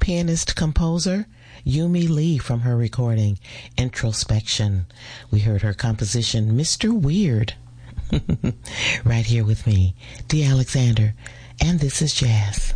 pianist-composer Yumi Lee from her recording Introspection. We heard her composition Mr. Weird. Right here with me, Dee Alexander, and this is Jazz.